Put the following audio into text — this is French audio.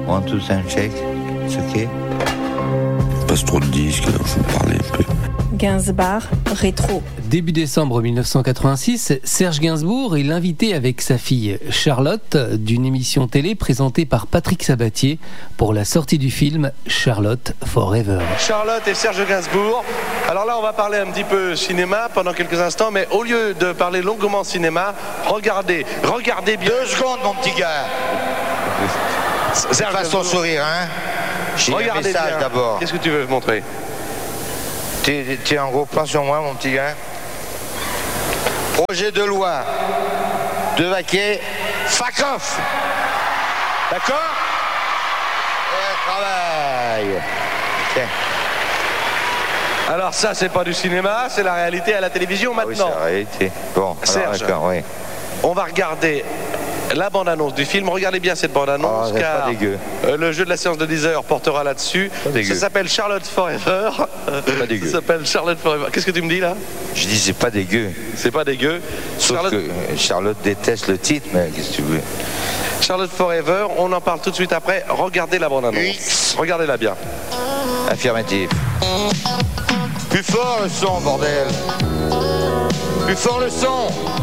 One, two, sound check. C'est ok. Passe trop de disques, là, faut parler un peu. Gainsbourg, rétro. Début décembre 1986, Serge Gainsbourg est l'invité avec sa fille Charlotte d'une émission télé présentée par Patrick Sabatier pour la sortie du film Charlotte Forever. Charlotte et Serge Gainsbourg. Alors là, on va parler un petit peu cinéma pendant quelques instants, mais au lieu de parler longuement cinéma, regardez bien. 2 secondes, mon petit gars. Serge Fasse ton Gainsbourg. sourire, hein. J'ai un Regardez message bien. d'abord. Qu'est-ce que tu veux montrer? T'es en gros plan sur moi, mon petit gars. Projet de loi de vaquer, fuck off. D'accord? Travail. Tiens. Alors ça, c'est pas du cinéma, c'est la réalité à la télévision Ah oui, maintenant. c'est la réalité. Bon, Serge. d'accord, oui. On va regarder la bande-annonce du film. Regardez bien cette bande-annonce, Oh, c'est car pas dégueu. Le jeu de la séance de 10 heures portera là-dessus. Pas dégueu. Ça s'appelle Charlotte Forever. Pas dégueu. Ça s'appelle Charlotte Forever. Qu'est-ce que tu me dis là? Je dis c'est pas dégueu. C'est pas dégueu. Sauf que Charlotte déteste le titre, mais qu'est-ce que tu veux? Charlotte Forever, on en parle tout de suite après. Regardez la bande-annonce. Oui. Regardez-la bien. Affirmatif. Plus fort le son, bordel. Plus fort le son.